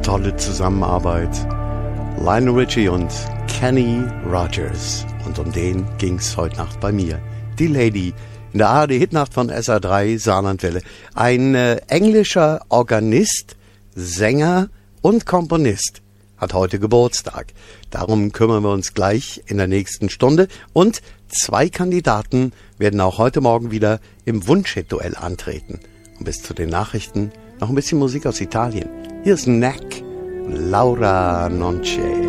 tolle Zusammenarbeit. Lionel Richie und Kenny Rogers. Und um den ging's heute Nacht bei mir. Die Lady in der ARD-Hitnacht von SR3 Saarlandwelle. Ein englischer Organist, Sänger und Komponist hat heute Geburtstag. Darum kümmern wir uns gleich in der nächsten Stunde. Und 2 Kandidaten werden auch heute Morgen wieder im Wunschhit-Duell antreten. Und bis zu den Nachrichten noch ein bisschen Musik aus Italien. Hier ist Neck, Laura Nonce.